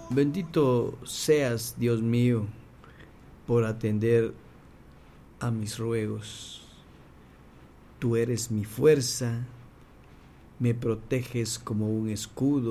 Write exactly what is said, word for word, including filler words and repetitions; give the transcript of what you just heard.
Bendito seas, Dios mío, por atender a mis ruegos. Tú eres mi fuerza, me proteges como un escudo.